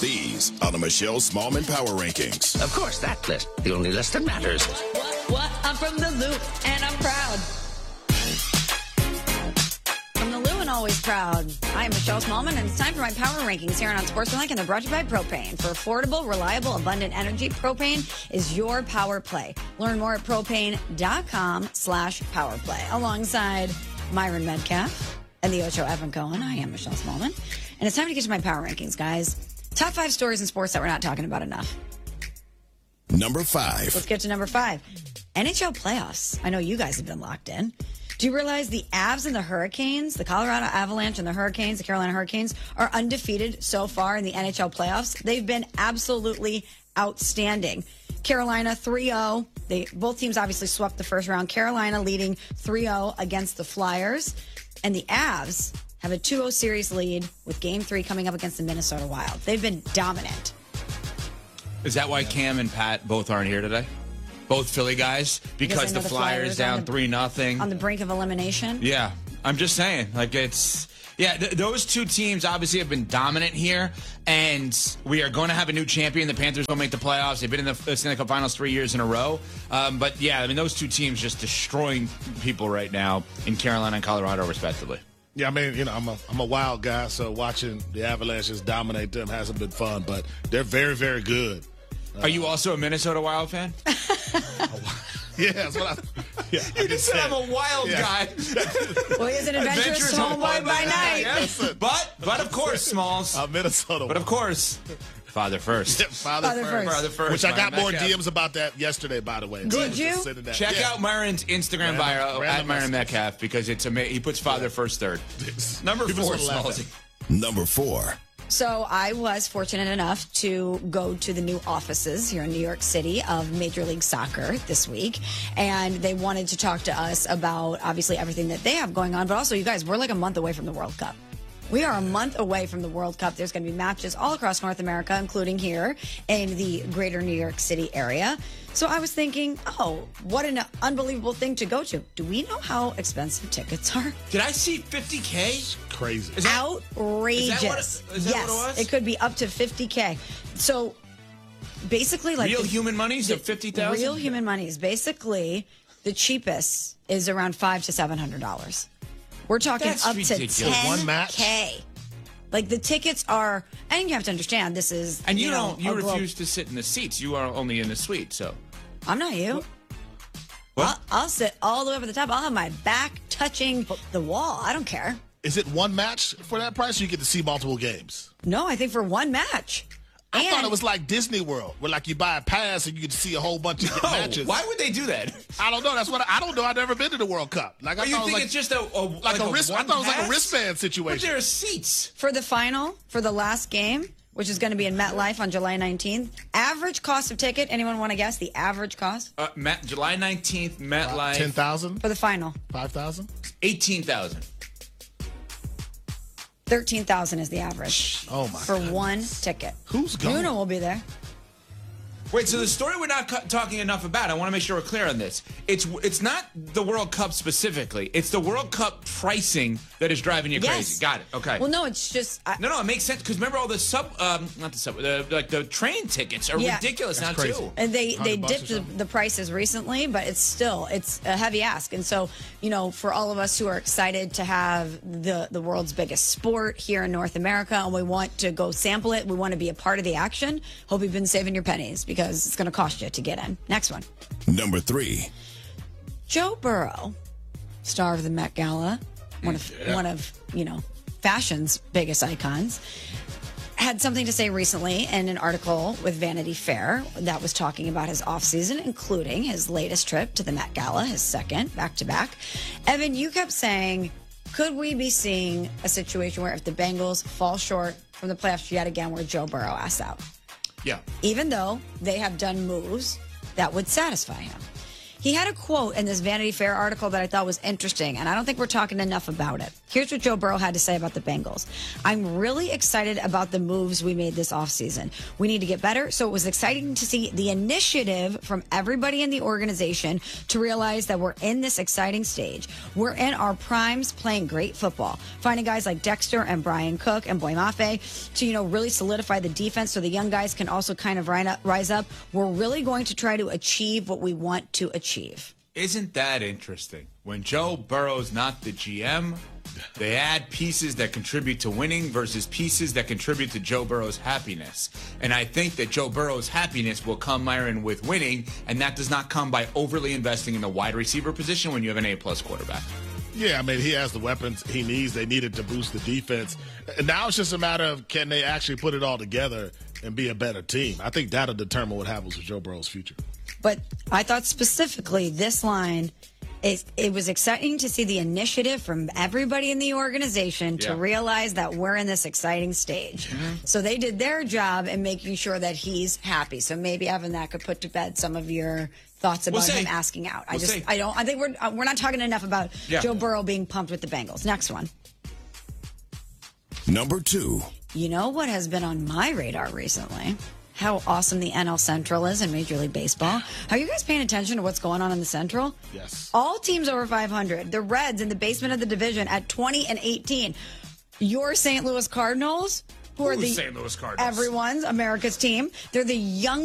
These are the Michelle Smallman Power Rankings. Of course, that list. The only list that matters. What? I'm from the Loop, and I'm proud. From the Lou and always proud. I am Michelle Smallman, and it's time for my Power Rankings here on Sportsmanlike, and they're brought to you by Propane. For affordable, reliable, abundant energy, Propane is your power play. Learn more at propane.com/powerplay. Alongside Myron Metcalf and the Ocho Evan Cohen, I am Michelle Smallman. And it's time to get to my Power Rankings, guys. Top 5 stories in sports that we're not talking about enough. Number 5. Let's get to number 5. NHL playoffs. I know you guys have been locked in. Do you realize the Avs and the Hurricanes, the Colorado Avalanche and the Hurricanes, the Carolina Hurricanes, are undefeated so far in the NHL playoffs? They've been absolutely outstanding. Carolina 3-0. Both teams obviously swept the first round. Carolina leading 3-0 against the Flyers. And the Avs have a 2-0 series lead with Game 3 coming up against the Minnesota Wild. They've been dominant. Is that why Cam and Pat both aren't here today? Both Philly guys? Because the Flyers down 3-0. On the brink of elimination? Yeah. I'm just saying. Like, it's... Yeah, those two teams obviously have been dominant here, and we are going to have a new champion. The Panthers will make the playoffs. They've been in the Stanley Cup Finals 3 years in a row. But, yeah, I mean, those two teams just destroying people right now in Carolina and Colorado, respectively. Yeah, I mean, you know, I'm a Wild guy, so watching the Avalanches dominate them hasn't been fun, but they're very, very good. Are you also a Minnesota Wild fan? Yeah, that's what you just said I'm a Wild guy. Well, he's an adventurous small boy by night. Yeah. But of course, Smalls. Minnesota. But of course, Father first. Father first. Which I got more DMs about that yesterday, by the way. Did you? Check out Myron's Instagram bio at Myron Metcalf because it's amazing. He puts Father first third. Number 4, Smallsy. Number 4. So I was fortunate enough to go to the new offices here in New York City of Major League Soccer this week. And they wanted to talk to us about, obviously, everything that they have going on. But also, you guys, we're like a month away from the World Cup. We are a month away from the World Cup. There's going to be matches all across North America, including here in the greater New York City area. So I was thinking, oh, what an unbelievable thing to go to. Do we know how expensive tickets are? Did I see 50K? Crazy. Outrageous. Is that what it was? It could be up to 50K. So basically, like real human monies of 50,000. Real human monies. Basically, the cheapest is around $500 to $700. We're talking That's up ridiculous. to 10K. One match? Like the tickets are, and you have to understand this is. And you refuse to sit in the seats. You are only in the suite. So I'm not you. What? I'll sit all the way over the top. I'll have my back touching the wall. I don't care. Is it one match for that price, or you get to see multiple games? No, I think for one match. I thought it was like Disney World, where like you buy a pass and you get to see a whole bunch of matches. Why would they do that? I don't know. That's what I don't know. I've never been to the World Cup. Like I you thought think it was it's just a wrist? I thought it was like a pass? wristband situation. But there are seats. For the final, for the last game, which is going to be in MetLife on July 19th, average cost of ticket, anyone want to guess the average cost? July 19th, MetLife. 10,000? For the final. 5,000? 18,000. 13,000 is the average. Oh, my For goodness. one ticket. Who's going? Nuno will be there. Wait, so the story we're not talking enough about, I want to make sure we're clear on this. It's not the World Cup specifically. It's the World Cup pricing that is driving you crazy. Got it. Okay. Well, no, it's just... No, it makes sense because remember all the the train tickets are ridiculous now crazy. too. And they $100 dipped the prices recently, but it's a heavy ask. And so, for all of us who are excited to have the world's biggest sport here in North America, and we want to go sample it, we want to be a part of the action, hope you've been saving your pennies because it's going to cost you to get in. Next one. Number 3. Joe Burrow, star of the Met Gala, one of fashion's biggest icons, had something to say recently in an article with Vanity Fair that was talking about his offseason, including his latest trip to the Met Gala, his second back-to-back. Evan, you kept saying, could we be seeing a situation where if the Bengals fall short from the playoffs yet again, where Joe Burrow asks out? Yeah. Even though they have done moves that would satisfy him. He had a quote in this Vanity Fair article that I thought was interesting, and I don't think we're talking enough about it. Here's what Joe Burrow had to say about the Bengals. I'm really excited about the moves we made this offseason. We need to get better, so it was exciting to see the initiative from everybody in the organization to realize that we're in this exciting stage. We're in our primes playing great football. Finding guys like Dexter and Brian Cook and Boy Mafe to, really solidify the defense so the young guys can also kind of rise up. We're really going to try to achieve what we want to achieve. Isn't that interesting? When Joe Burrow's not the GM, they add pieces that contribute to winning versus pieces that contribute to Joe Burrow's happiness. And I think that Joe Burrow's happiness will come, Myron, with winning, and that does not come by overly investing in the wide receiver position when you have an A-plus quarterback. Yeah, I mean, he has the weapons he needs. They needed to boost the defense. And now it's just a matter of can they actually put it all together and be a better team. I think that'll determine what happens with Joe Burrow's future. But I thought specifically this line, it was exciting to see the initiative from everybody in the organization to realize that we're in this exciting stage. So they did their job in making sure that he's happy. So maybe Evan, that could put to bed some of your thoughts about him asking out. I think we're not talking enough about Joe Burrow being pumped with the Bengals. Next one. Number 2. You know what has been on my radar recently? How awesome the NL Central is in Major League Baseball. Are you guys paying attention to what's going on in the Central? Yes. All teams over 500. The Reds in the basement of the division at 20-18. Your St. Louis Cardinals, who are the St. Louis Cardinals? Everyone's America's team. They're the young